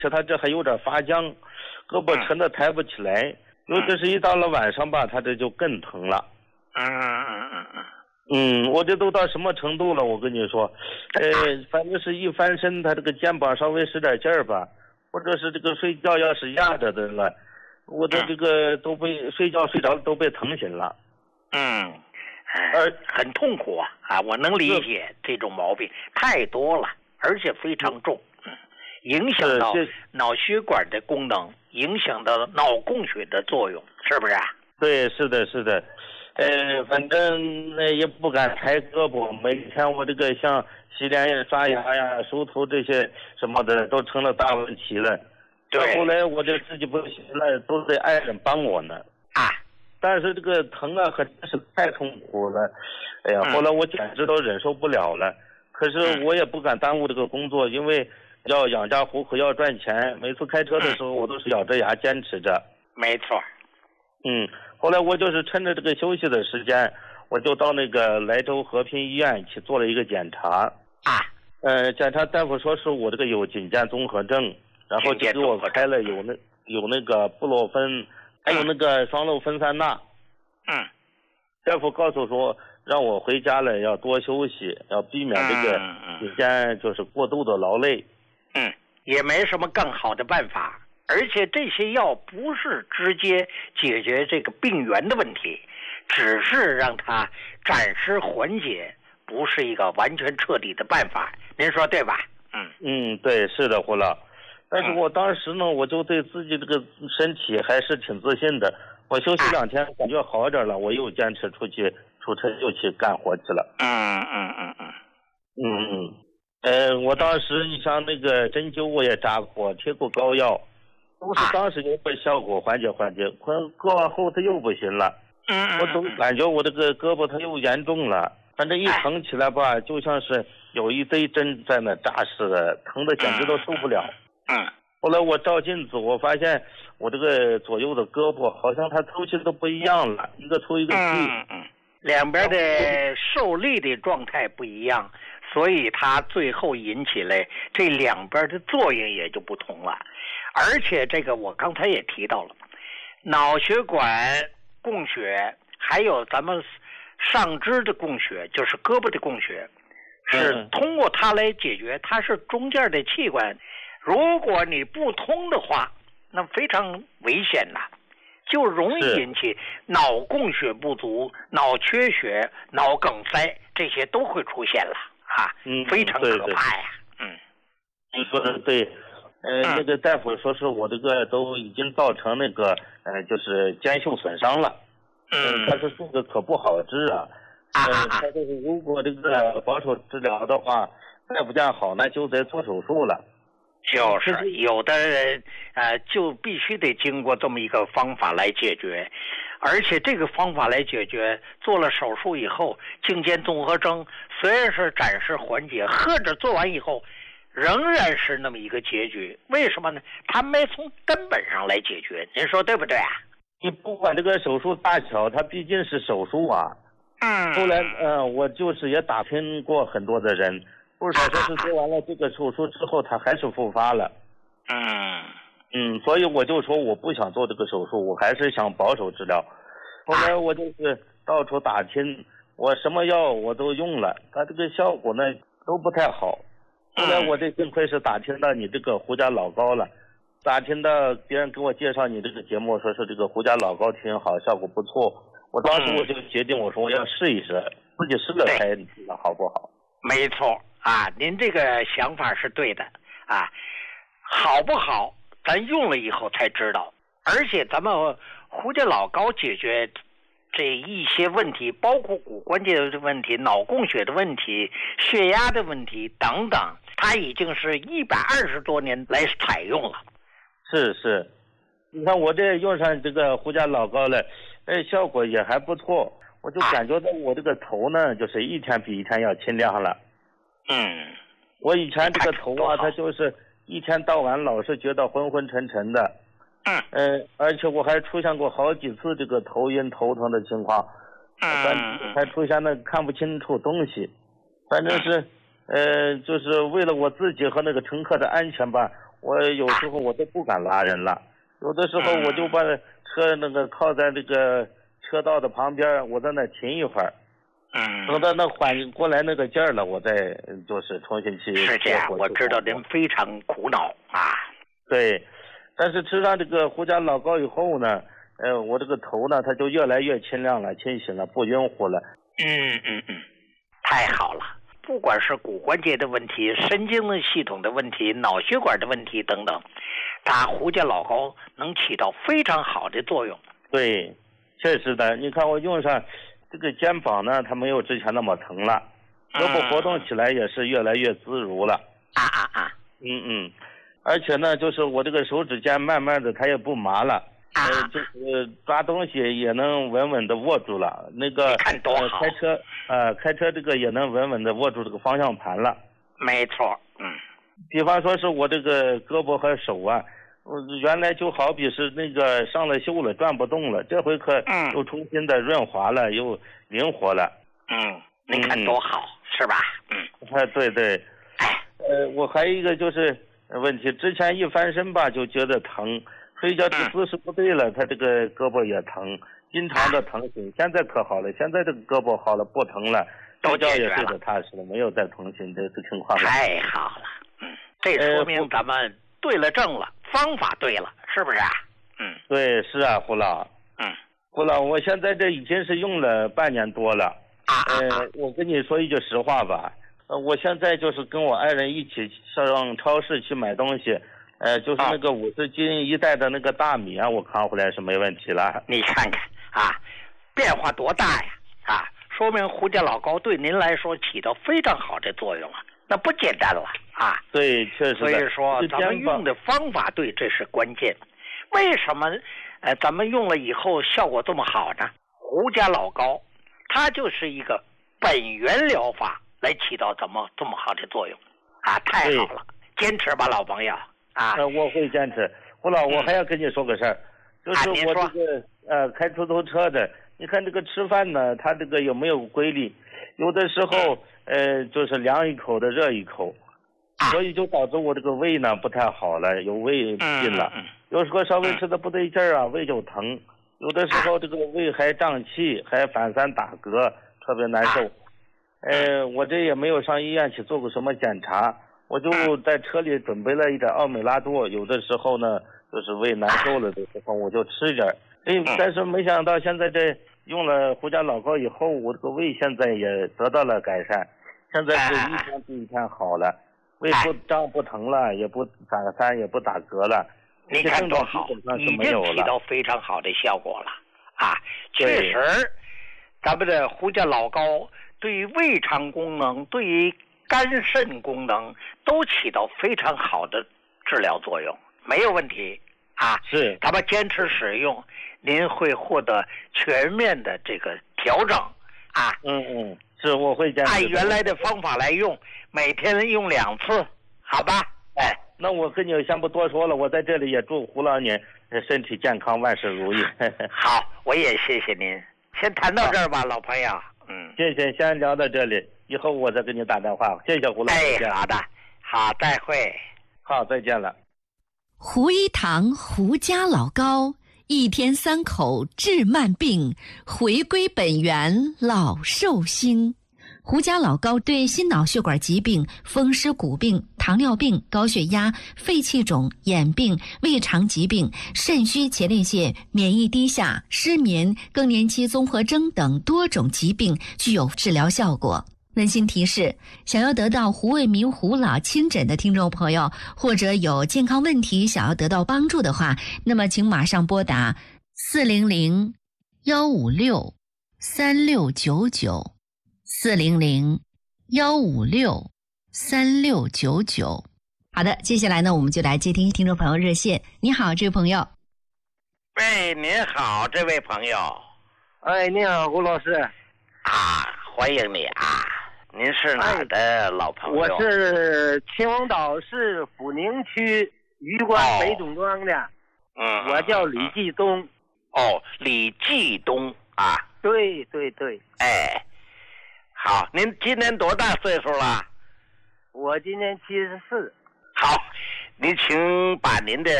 且他这还有点发僵，胳膊沉的抬不起来，尤其是一到了晚上吧，他这就更疼了。我这都到什么程度了？我跟你说，反正是一翻身，他这个肩膀稍微使点劲儿吧，或者是这个睡觉要是压着的了，我的这个都被睡着都被疼醒了。 很痛苦啊！我能理解这种毛病太多了，而且非常重，影响到脑血管的功能，影响到脑供血的作用，是不是啊？ 对，是的，是的。反正也不敢抬胳膊，每天我这个像洗脸呀、刷牙呀、梳头这些什么的都成了大问题了。 对。 后来我这自己不行了，都得爱人帮我呢。但是这个疼啊，可真是太痛苦了。哎呀，后来我简直都忍受不了了。可是我也不敢耽误这个工作，因为要养家糊口，要赚钱。每次开车的时候，我都是咬着牙坚持着。 没错。 后来我就是趁着这个休息的时间，我就到那个莱州和平医院去做了一个检查。检查大夫说是我这个有颈肩综合症，然后就给我开了有那个布洛芬，还有那个双氯芬酸钠。大夫告诉说让我回家了要多休息，要避免这个颈肩就是过度的劳累。 也没什么更好的办法。而且这些药不是直接解决这个病源的问题，只是让它暂时缓解，不是一个完全彻底的办法。您说对吧？ 对，是的，胡老。但是我当时呢，我就对自己这个身体还是挺自信的。我休息2天，感觉好一点了，我又坚持出车又去干活去了。我当时你像那个针灸我也扎过，贴过膏药。都是当时有个效果缓解，过完后它又不行了。我总感觉我这个胳膊它又严重了，反正一疼起来吧，就像是有一堆针在那扎似的，疼的简直都受不了。后来我照镜子，我发现我这个左右的胳膊好像它抽筋都不一样了，一个抽一个细。 两边的受力的状态不一样，所以它最后引起来这两边的作用也就不同了。而且这个我刚才也提到了，脑血管供血还有咱们上肢的供血，就是胳膊的供血，是通过它来解决，它是中间的器官。如果你不通的话，那非常危险呐，就容易引起脑供血不足、脑缺血、脑梗塞，这些都会出现了非常可怕呀。 你说的对。那个大夫说是我这个都已经造成那个就是肩袖损伤了。但是这个可不好治啊。他就是如果这个保守治疗的话，再不见好，那就得做手术了。 就是有的人就必须得经过这么一个方法来解决，而且这个方法来解决，做了手术以后，颈肩综合征虽然是暂时缓解，或者做完以后仍然是那么一个结局。为什么呢？他没从根本上来解决，您说对不对啊？ 你不管这个手术大小，它毕竟是手术啊。后来我就是也打听过很多的人，不少说是做完了这个手术之后，他还是复发了。所以我就说我不想做这个手术，我还是想保守治疗。后来我就是到处打听，我什么药我都用了，它这个效果呢都不太好。后来我这幸亏是打听到你这个胡家老膏了，打听到别人给我介绍你这个节目，说是这个胡家老膏挺好，效果不错。我当时我就决定，我说我要试一试，自己试了才知道好不好。 没错您这个想法是对的好不好咱用了以后才知道。而且咱们胡家老膏解决这一些问题，包括骨关节的问题、脑供血的问题、血压的问题等等，它已经是120多年来采用了。 是，你看我这用上这个胡家老膏了，效果也还不错。我就感觉到我这个头呢，就是一天比一天要清亮了。我以前这个头它就是一天到晚老是觉得昏昏沉沉的。而且我还出现过好几次这个头晕头疼的情况。还出现了看不清楚东西。反正是就是为了我自己和那个乘客的安全吧， 我有时候我都不敢拉人了，有的时候我就把车那个靠在这个车道的旁边，我在那停一会儿。等到那缓过来那个劲儿了，我再就是重新去。 是这样，我知道您非常苦恼啊。 对，但是吃上这个胡家老膏以后呢，我这个头呢，它就越来越清亮了、清醒了，不晕乎了。 太好了。不管是骨关节的问题、神经系统的问题、脑血管的问题等等，它胡家老膏能起到非常好的作用。 对，确实的。你看我用上这个肩膀呢，它没有之前那么疼了，胳膊活动起来也是越来越自如了。而且呢，就是我这个手指尖慢慢的它也不麻了。就是抓东西也能稳稳的握住了，那个开车这个也能稳稳的握住这个方向盘了。 没错， 比方说是我这个胳膊和手啊，原来就好比是那个上了锈了，转不动了，这回可又重新的润滑了，又灵活了。 你看多好，是吧？ 对。我还有一个就是问题，之前一翻身吧就觉得疼。睡觉这个姿势不对了，他这个胳膊也疼，经常的疼醒。现在可好了，现在这个胳膊好了，不疼了，睡觉也睡得踏实了，没有再疼醒这情况了。 太好了，这说明咱们对了症了，方法对了，是不是啊？ 对，是啊，胡老。胡老，我现在这已经是用了半年多了。我跟你说一句实话吧，我现在就是跟我爱人一起上超市去买东西。就是那个50斤一袋的那个大米啊，我扛回来是没问题了。 你看看啊，变化多大呀！说明胡家老膏对您来说起到非常好的作用啊，那不简单了啊。 对，确实。 所以说咱们用的方法对，这是关键。为什么咱们用了以后效果这么好呢？胡家老膏它就是一个本源疗法来起到这么好的作用啊，太好了！坚持吧，老朋友。 我会坚持。胡老，我还要跟你说个事儿，就是我这个开出租车的，你看这个吃饭呢，他这个有没有规律？有的时候就是凉一口的热一口，所以就导致我这个胃呢不太好了，有胃病了。有时候稍微吃的不对劲儿啊，胃就疼。有的时候这个胃还胀气，还反三打嗝，特别难受。我这也没有上医院去做过什么检查。我就在车里准备了一点奥美拉多，有的时候呢，就是胃难受了的时候，我就吃点。但是没想到现在这用了胡家老膏以后，我这个胃现在也得到了改善，现在是一天比一天好了，胃不胀不疼了，也不反三也不打嗝了。 你看多好，已经起到非常好的效果了啊！确实，咱们的胡家老膏对于胃肠功能，对于肝肾功能都起到非常好的治疗作用，没有问题啊！ 是， 咱们坚持使用，您会获得全面的这个调整啊！ 是，我会坚持按原来的方法来用，每天用2次，好吧？ 那我跟你先不多说了，我在这里也祝胡老您身体健康，万事如意。 好，我也谢谢您。先谈到这儿吧，老朋友。 谢谢，先聊到这里。以后我再给你打电话，谢谢胡老师。 好的，好，再会。 好，再见了。 胡一堂胡家老膏，1天3口治慢病，回归本源老寿星。胡家老膏对心脑血管疾病、风湿骨病、糖尿病、高血压、肺气肿、眼病、胃肠疾病、肾虚前列腺、免疫低下、失眠、更年期综合征等多种疾病具有治疗效果。温馨提示，想要得到胡卫民胡老亲诊的听众朋友，或者有健康问题想要得到帮助的话，那么请马上拨打400-156-3699 400-156-3699。好的，接下来呢，我们就来接听听众朋友热线。你好，这位朋友。 喂，您好，这位朋友。 你好，胡老师。 欢迎你啊！您是哪儿的老朋友？ 我是秦皇岛市阜宁区榆关北总庄的。我叫李继东。 李继东啊。 对。 好，您今年多大岁数了？ 我今年74。 好， 你请把您的